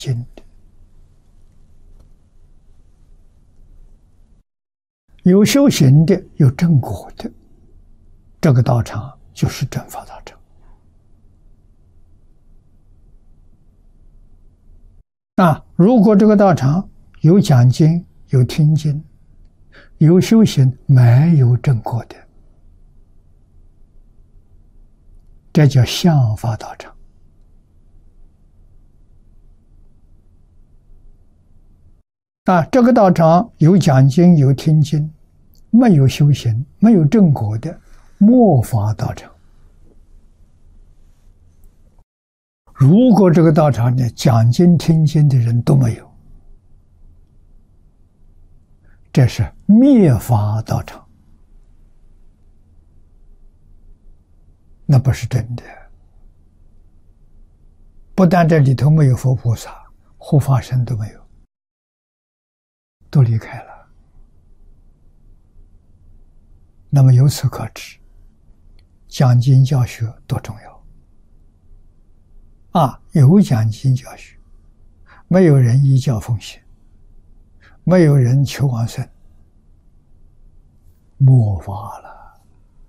经的。有修行的，有正果的，这个道场就是正法道场。如果这个道场有讲经、有听经、有修行，没有正果的，这叫相法道场。这个道场有讲经、有听经，没有修行、没有正果的末法道场。如果这个道场呢，讲经听经的人都没有，这是灭法道场，那不是真的。不但这里头没有佛菩萨、护法神都没有，都离开了。那么由此可知，讲经教学多重要。有讲经教学，没有人依教奉行，没有人求往生，末法了。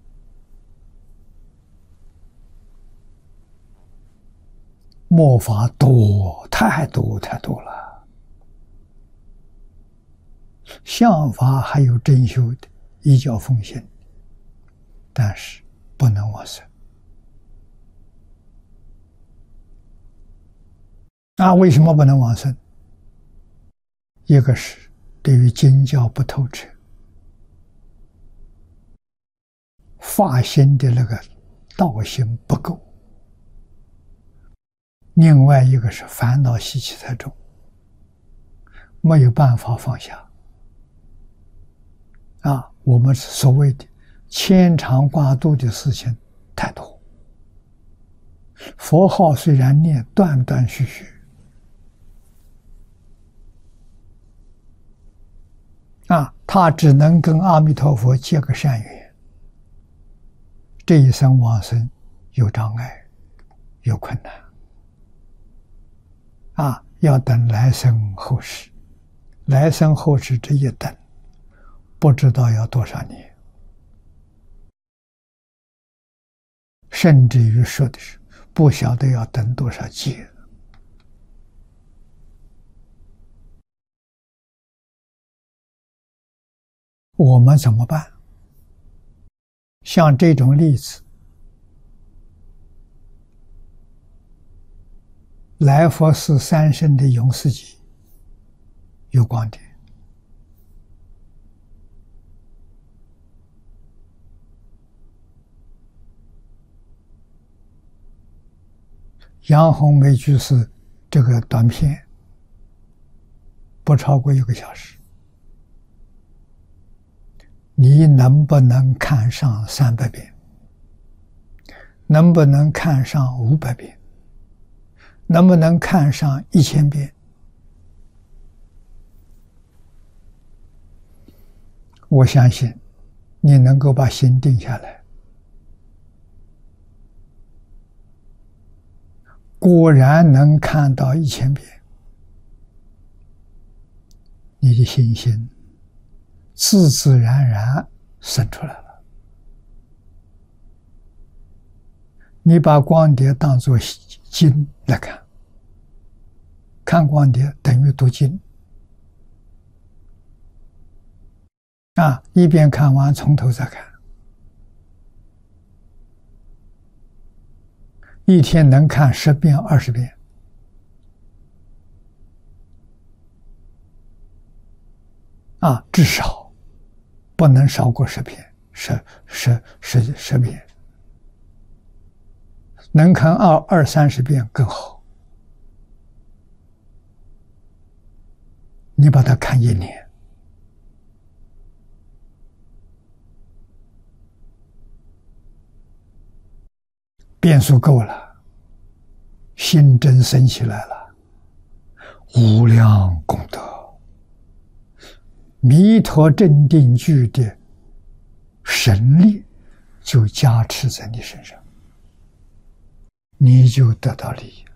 末法多，太多太多了。相法还有真修的，依教奉行，但是不能往生。为什么不能往生？一个是对于经教不透彻，发心的那个道心不够；另外一个是烦恼习气太重，没有办法放下。我们所谓的牵肠挂肚的事情太多，佛号虽然念断断续续，他只能跟阿弥陀佛结个善缘，这一生往生有障碍，有困难，要等来生后世，来生后世这一等，不知道要多少年，甚至于说的是不晓得要等多少劫。我们怎么办？像这种例子，来佛寺三圣的永世集有光点，杨红梅居士这个短片不超过1个小时。你能不能看上300遍？能不能看上500遍？能不能看上1000遍？我相信你能够把心定下来。果然能看到1000遍，你的信心自自然然生出来了。你把光碟当作经来看，看光碟等于读经，一遍看完从头再看，一天能看10遍20遍，至少不能少过10遍，10遍，能看20-30遍更好。你把它看1年，遍数够了，心真生起来了，无量功德。弥陀正定句的神力就加持在你身上，你就得到利益。